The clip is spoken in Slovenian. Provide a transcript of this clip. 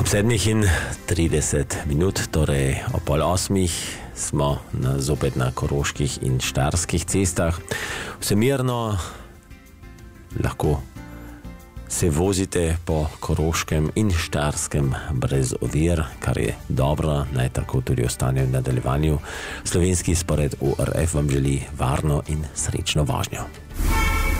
7:30, torej o 7:30, smo zopet na koroških in štajerskih cestah. Vsemirno lahko se vozite po Koroškem in Štajerskem brez ovir, kar je dobro, naj tako tudi ostane v nadaljevanju. Slovenski spored ORF vam želi varno in srečno vožnjo.